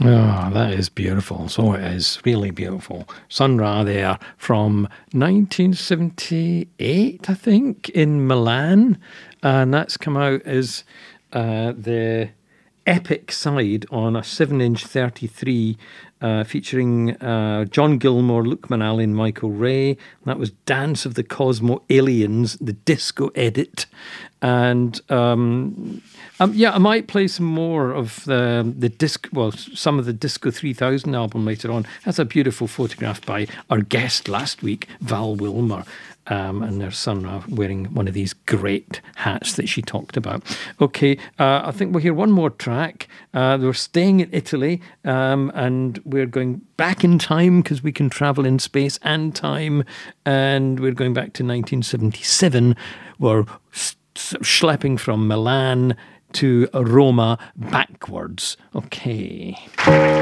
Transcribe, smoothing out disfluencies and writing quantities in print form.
Oh, that is beautiful. So it is really beautiful. Sun Ra there from 1978, I think, in Milan. And that's come out as the epic side on a 7-inch 33 featuring John Gilmore, Luke Manali and Michael Ray. That was Dance of the Cosmo Aliens, the disco edit. And I might play some more of the disc. Well, some of the Disco 3000 album later on. That's a beautiful photograph by our guest last week, Val Wilmer, and their son wearing one of these great hats that she talked about. Okay, I think we'll hear one more track. We're staying in Italy, and we're going back in time because we can travel in space and time, and we're going back to 1977. We're schlepping from Milan to Roma backwards. Okay.